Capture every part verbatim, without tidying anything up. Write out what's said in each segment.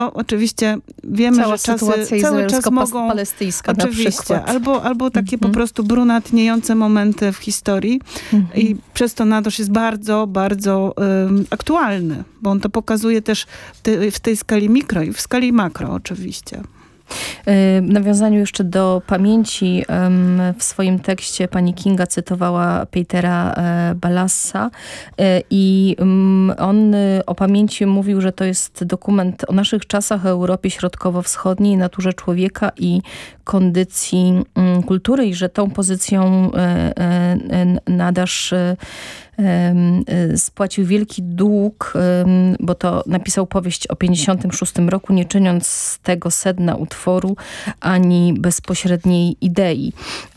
O, oczywiście wiemy, Cała że czasy sytuacja cały czas mogą... palestyńska Oczywiście, na przykład. albo, albo takie Mhm. po prostu brunatniejące momenty w historii Mhm. i przez to Nadosz jest bardzo, bardzo um, aktualny, bo on to pokazuje też w, te, w tej skali mikro i w skali makro oczywiście. W nawiązaniu jeszcze do pamięci, w swoim tekście pani Kinga cytowała Petera Balassa i on o pamięci mówił, że to jest dokument o naszych czasach, o Europie Środkowo-Wschodniej, naturze człowieka i kondycji kultury i że tą pozycją Nadasz spłacił wielki dług, bo to napisał powieść o pięćdziesiątym szóstym roku, nie czyniąc z tego sedna utworu ani bezpośredniej idei.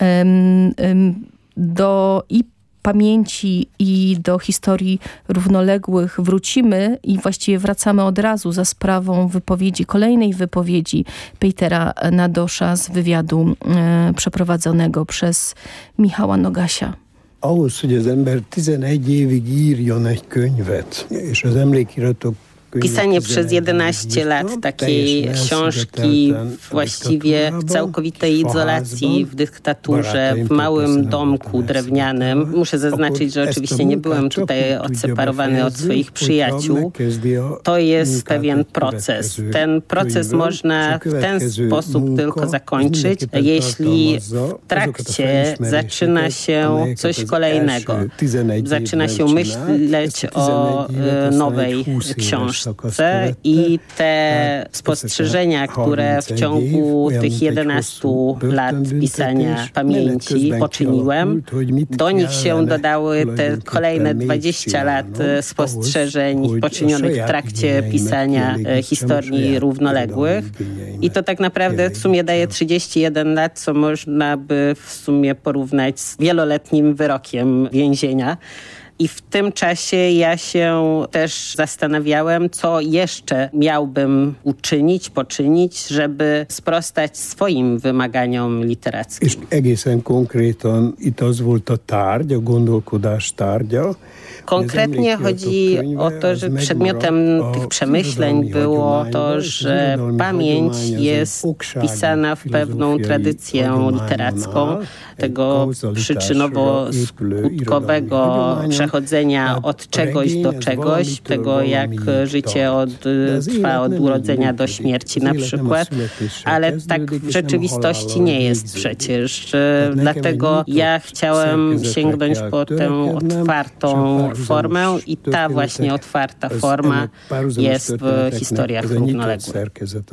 Do i pamięci i do historii równoległych wrócimy i właściwie wracamy od razu za sprawą wypowiedzi, kolejnej wypowiedzi Petera Nadosza z wywiadu e, przeprowadzonego przez Michała Nogasia. Ahhoz, hogy az ember tizenegy évig írjon egy könyvet, és az emlékiratok Pisanie przez jedenaście lat takiej książki właściwie w całkowitej izolacji, w dyktaturze, w małym domku drewnianym. Muszę zaznaczyć, że oczywiście nie byłem tutaj odseparowany od swoich przyjaciół. To jest pewien proces. Ten proces można w ten sposób tylko zakończyć, jeśli w trakcie zaczyna się coś kolejnego. Zaczyna się myśleć o nowej książce. I te spostrzeżenia, które w ciągu tych jedenastu lat pisania pamięci poczyniłem, do nich się dodały te kolejne dwadzieścia lat spostrzeżeń poczynionych w trakcie pisania historii równoległych. I to tak naprawdę w sumie daje trzydzieści jeden lat, co można by w sumie porównać z wieloletnim wyrokiem więzienia. I w tym czasie ja się też zastanawiałem, co jeszcze miałbym uczynić, poczynić, żeby sprostać swoim wymaganiom literackim. És egészen konkrétan itt az volt a tárgy, a gondolkodás tárgya. Konkretnie chodzi o to, że przedmiotem tych przemyśleń było to, że pamięć jest wpisana w pewną tradycję literacką, tego przyczynowo-skutkowego przechodzenia od czegoś do czegoś, tego jak życie od, trwa od urodzenia do śmierci na przykład, ale tak w rzeczywistości nie jest przecież. Dlatego ja chciałem sięgnąć po tę otwartą formę i ta właśnie otwarta forma jest w historiach równoległych.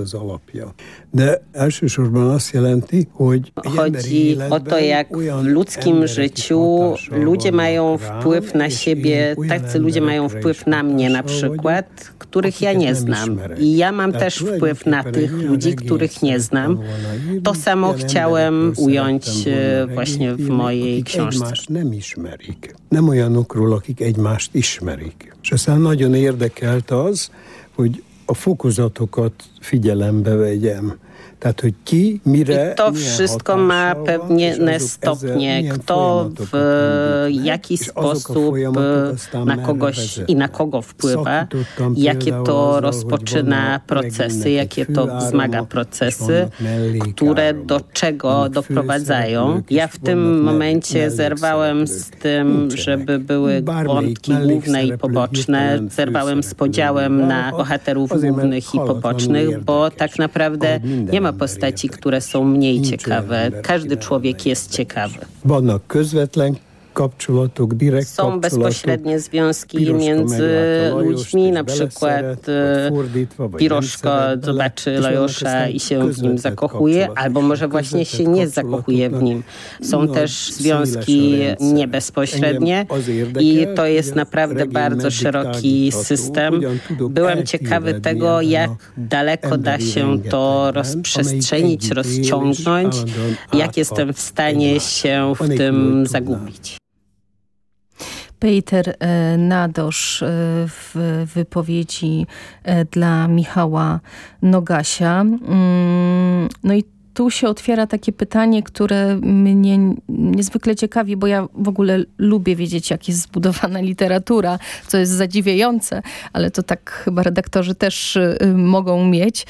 Chodzi o to, jak w ludzkim życiu ludzie mają wpływ na siebie, tacy ludzie mają wpływ na mnie na przykład, których ja nie znam. I ja mam też wpływ na tych ludzi, których nie znam. To samo chciałem ująć właśnie w mojej książce. Nem olyanokról, akik egymást ismerik. És aztán nagyon érdekelt az, hogy a fokozatokat figyelembe vegyem. I to wszystko ma pewne stopnie, kto w jaki sposób na kogoś i na kogo wpływa, jakie to rozpoczyna procesy, jakie to wzmaga procesy, które do czego doprowadzają. Ja w tym momencie zerwałem z tym, żeby były wątki główne i poboczne, zerwałem z podziałem na bohaterów głównych i pobocznych, bo tak naprawdę nie ma postaci, które są mniej ciekawe. Każdy człowiek jest ciekawy. Są bezpośrednie związki między ludźmi, na przykład Piroszko zobaczy Lajosza i się w nim zakochuje, albo może właśnie się nie zakochuje w nim. Są też związki niebezpośrednie i to jest naprawdę bardzo szeroki system. Byłem ciekawy tego, jak daleko da się to rozprzestrzenić, rozciągnąć, jak jestem w stanie się w tym zagubić. Peter Nadosz w wypowiedzi dla Michała Nogasia. No i tu się otwiera takie pytanie, które mnie niezwykle ciekawi, bo ja w ogóle lubię wiedzieć, jak jest zbudowana literatura, co jest zadziwiające, ale to tak chyba redaktorzy też y, mogą mieć.